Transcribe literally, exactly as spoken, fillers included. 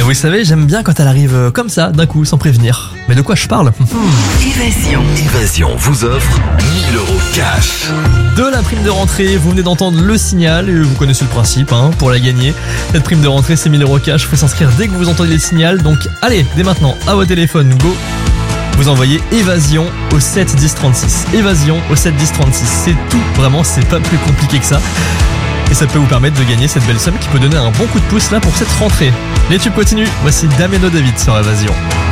vous le savez, j'aime bien quand elle arrive comme ça, d'un coup, sans prévenir. Mais de quoi je parle? Évasion. Évasion vous offre mille euros cash. De la prime de rentrée, vous venez d'entendre le signal, et vous connaissez le principe, hein, pour la gagner. Cette prime de rentrée, c'est mille euros cash, faut s'inscrire dès que vous entendez le signal. Donc allez, dès maintenant, à votre téléphone, go. Vous envoyez Évasion au sept dix trente-six. Évasion au sept dix trente-six. C'est tout, vraiment, c'est pas plus compliqué que ça. Et ça peut vous permettre de gagner cette belle somme qui peut donner un bon coup de pouce là pour cette rentrée. Les tubes continuent, voici Damiano David sur Évasion.